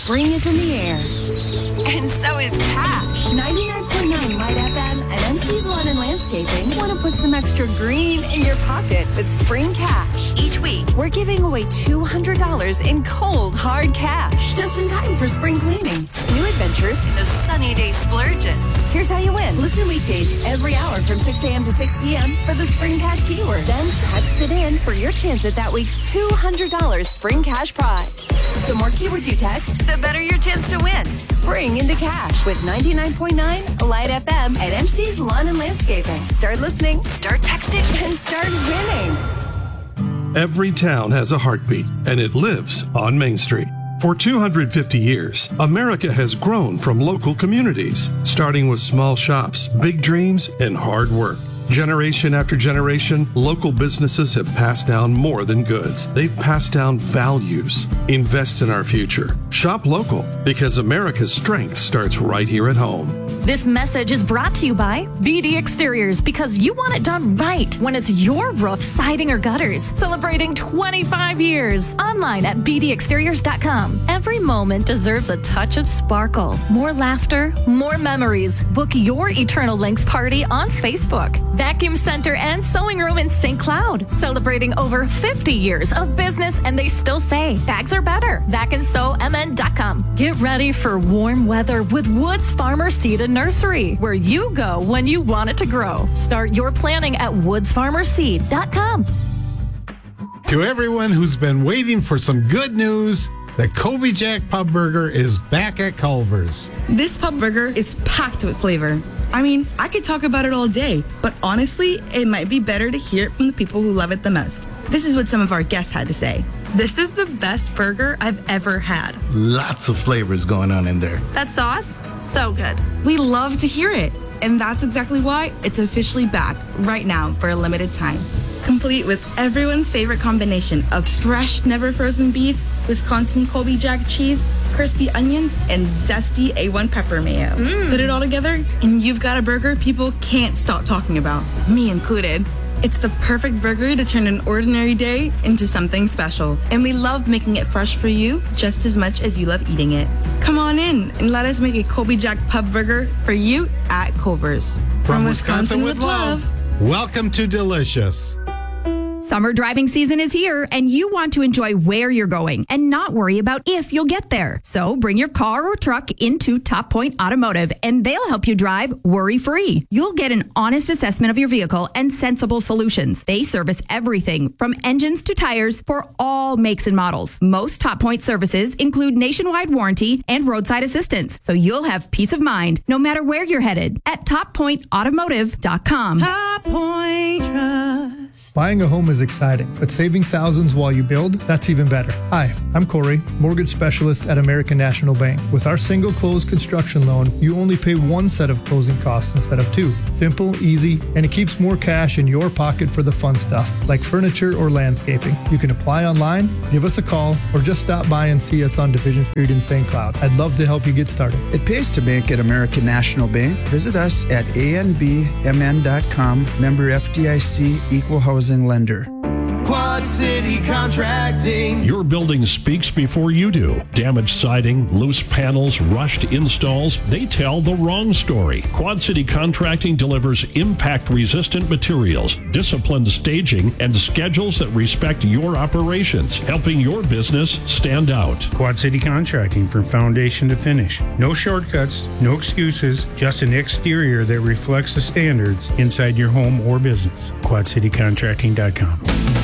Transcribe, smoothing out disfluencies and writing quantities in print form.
spring is in the air. And so is cash. 99.9 Light FM and MC's Lawn and Landscaping want to put some extra green in your pocket with spring cash. Each week, we're giving away $200 in cold, hard cash. Just in time for spring cleaning. New adventures in those sunny day splurges. Here's how you win. Listen weekdays every hour from 6 a.m. to 6 p.m. for the spring cash keyword. Then text it in for your chance at that week's $200 spring cash prize. The more keywords you text, the better your chance to win. Spring into cash with 99.9 Light FM at MC's Lawn and Landscaping. Start listening, start texting, and start winning. Every town has a heartbeat, and it lives on Main Street. For 250 years, America has grown from local communities, starting with small shops, big dreams, and hard work. Generation after generation, local businesses have passed down more than goods. They've passed down values. Invest in our future. Shop local, because America's strength starts right here at home. This message is brought to you by BD Exteriors, because you want it done right when it's your roof, siding, or gutters. Celebrating 25 years. Online at bdexteriors.com. Every moment deserves a touch of sparkle. More laughter, more memories. Book your Eternal Links party on Facebook. Vacuum Center and Sewing Room in St. Cloud. Celebrating over 50 years of business, and they still say bags are better. VacandSewMN.com. Get ready for warm weather with Woods Farmer Seed and Nursery, where you go when you want it to grow. Start your planning at woodsfarmerseed.com. To everyone who's been waiting for some good news, the Colby Jack Pub Burger is back at Culver's. This pub burger is packed with flavor. I mean, I could talk about it all day, but honestly, it might be better to hear it from the people who love it the most. This is what some of our guests had to say. This is the best burger I've ever had. Lots of flavors going on in there. That sauce, so good. We love to hear it, and that's exactly why it's officially back right now for a limited time. Complete with everyone's favorite combination of fresh, never frozen beef, Wisconsin Colby Jack cheese, crispy onions, and zesty A1 pepper mayo. Put it all together, and you've got a burger people can't stop talking about, me included. It's the perfect burger to turn an ordinary day into something special. And we love making it fresh for you just as much as you love eating it. Come on in and let us make a Colby Jack Pub Burger for you at Culver's. From Wisconsin with love. Welcome to Delicious. Summer driving season is here, and you want to enjoy where you're going and not worry about if you'll get there. So bring your car or truck into Top Point Automotive, and they'll help you drive worry-free. You'll get an honest assessment of your vehicle and sensible solutions. They service everything from engines to tires for all makes and models. Most Top Point services include nationwide warranty and roadside assistance, so you'll have peace of mind no matter where you're headed at TopPointAutomotive.com. Top Point Trust. Buying a home is exciting, but saving thousands while you build, that's even better. Hi, I'm Corey, mortgage specialist at American National Bank. With our single close construction loan, you only pay one set of closing costs instead of two. Simple, easy, and it keeps more cash in your pocket for the fun stuff, like furniture or landscaping. You can apply online, give us a call, or just stop by and see us on Division Street in St. Cloud. I'd love to help you get started. It pays to bank at American National Bank. Visit us at anbmn.com, member FDIC, equal housing lender. Quad City Contracting. Your building speaks before you do. Damaged siding, loose panels, rushed installs, they tell the wrong story. Quad City Contracting delivers impact-resistant materials, disciplined staging, and schedules that respect your operations, helping your business stand out. Quad City Contracting from foundation to finish. No shortcuts, no excuses, just an exterior that reflects the standards inside your home or business. QuadCityContracting.com.